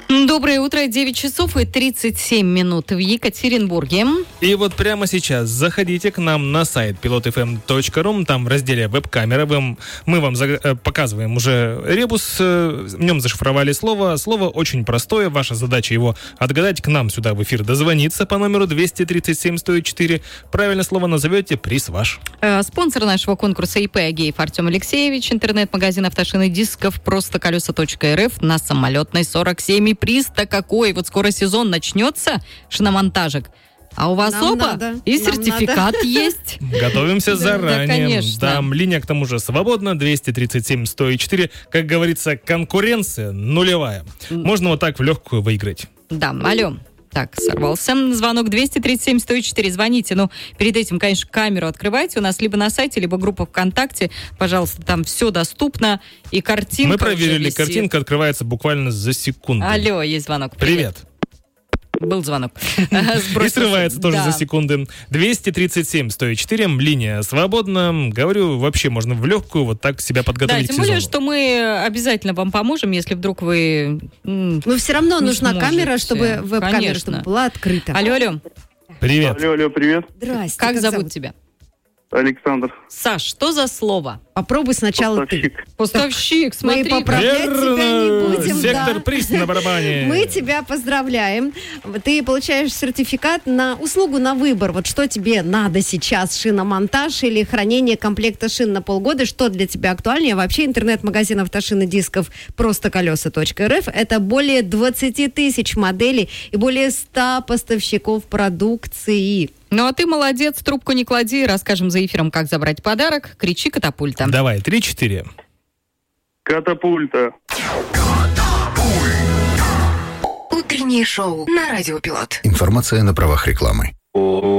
Доброе утро, 9 часов и 37 минут в Екатеринбурге. И вот прямо сейчас заходите к нам на сайт pilotfm.ru, там в разделе «Веб-камера» мы вам показываем уже ребус, в нем зашифровали слово. Слово очень простое, ваша задача его отгадать, к нам сюда в эфир дозвониться по номеру 237-104. Правильно слово назовете, приз ваш. Спонсор нашего конкурса ИП Агеев Артем Алексеевич, интернет-магазин автошин и дисков «Простоколеса.рф» на Самолетной 47. И приз-то какой? Вот скоро сезон начнется шиномонтажек. А у вас оба и сертификат есть. Готовимся заранее. Да, конечно. Там линия, к тому же, свободна. 237-104. Как говорится, конкуренция нулевая. Можно вот так в легкую выиграть. Да, алло. Так, сорвался звонок 237-104. Звоните. Но перед этим, конечно, камеру открывайте. У нас либо на сайте, либо группа ВКонтакте. Пожалуйста, там все доступно. И картинка. Мы проверили, картинка открывается буквально за секунду. Алло, есть звонок. Привет. Был звонок. И срывается тоже за секунды. 237-104, линия свободна. Говорю, вообще можно в легкую вот так себя подготовить к сезону. Да, тем более, что мы обязательно вам поможем, если вдруг вы Но все равно нужна камера, чтобы веб-камера, чтобы была открыта. Алло. Привет. Алло, привет. Здрасте. Как зовут тебя? Александр. Саш, что за слово? Попробуй сначала ты. Поставщик, смотри. Мы поправлять тебя не будем. Сектор приз на барабане. Мы тебя поздравляем. Ты получаешь сертификат на услугу на выбор. Вот что тебе надо сейчас? Шиномонтаж или хранение комплекта шин на полгода? Что для тебя актуальнее? Вообще интернет-магазин автошин и дисков «Простоколеса.рф» — это более 20 тысяч моделей и более 100 поставщиков продукции. Ну, а ты молодец, трубку не клади. Расскажем за эфиром, как забрать подарок. Кричи «Катапульта». Давай, 3-4. Катапульта. Утреннее шоу на Радио Пилот. Информация на правах рекламы. О,